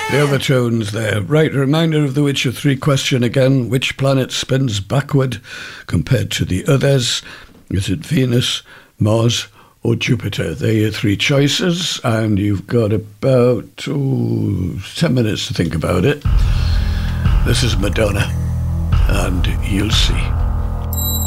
The overtones there. Right, reminder of the Witcher 3 question again. Which planet spins backward compared to the others? Is it Venus, Mars, or Jupiter? They're your three choices, and you've got about 10 minutes to think about it. This is Madonna, and You'll See.